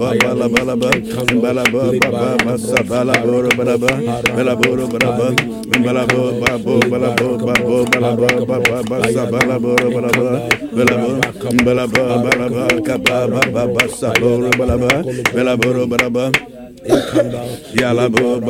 bala bala ba, bala ba ba basa bala boro bala ba, bala boro bala ba, bala bo ba bo bala bo ba bo bala ba ba basa bala boro bala ba, bala ba ka ba basa boro bala ba, bala boro bala ba, yala bo